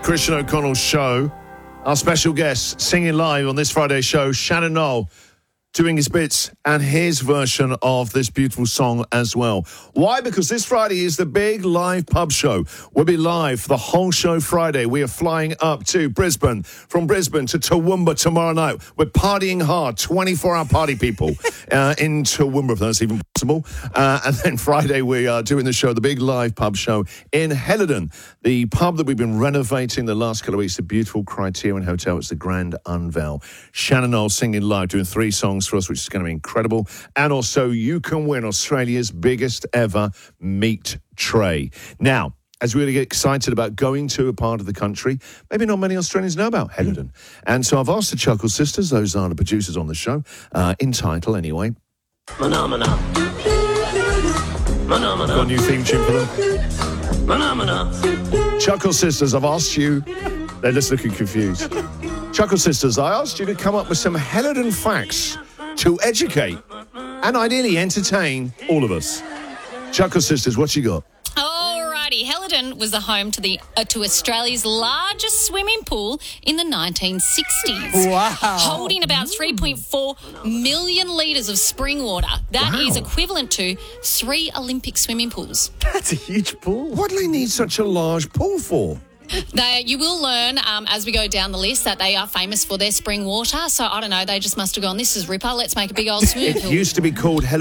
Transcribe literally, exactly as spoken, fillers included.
Christian O'Connell's show. Our special guest singing live on this Friday's show, Shannon Noll, doing his bits and his version of this beautiful song as well. Why? Because this Friday is the big live pub show. We'll be live for the whole show Friday. We are flying up to Brisbane, from Brisbane to Toowoomba tomorrow night. We're partying hard, twenty-four hour party people uh, in Toowoomba, if that's even possible. Uh, and then Friday we are doing the show, the big live pub show in Helidon, the pub that we've been renovating the last couple of weeks, the beautiful Criterion Hotel. It's the grand unveil. Shannon Noll singing live, doing three songs for us, which is going to be incredible. And also, you can win Australia's biggest ever meat tray. Now, as we really get excited about going to a part of the country, maybe not many Australians know about Helidon. And so I've asked the Chuckle Sisters, those are the producers on the show, uh, in title anyway. Phenomena. Phenomena. Got a new theme tune for them. Phenomena. Chuckle Sisters, I've asked you, they're just looking confused. Chuckle Sisters, I asked you to come up with some Helidon facts to educate and ideally entertain all of us. Chuckle Sisters, what you got? Alrighty, Helidon was the home to the uh, to Australia's largest swimming pool in the nineteen sixties. Wow. Holding about three point four million litres of spring water. That Wow. is equivalent to three Olympic swimming pools. That's a huge pool. What do they need such a large pool for? They, you will learn um, as we go down the list that they are famous for their spring water. So, I don't know, they just must have gone, this is Ripper, let's make a big old swimming It pool. used to be called